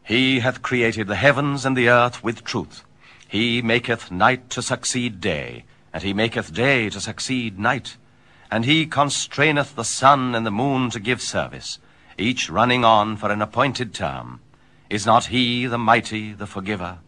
He hath created the heavens and the earth with truth. He maketh night to succeed day, and he maketh day to succeed night. And he constraineth the sun and the moon to give service, each running on for an appointed term. Is not he the mighty, the forgiver?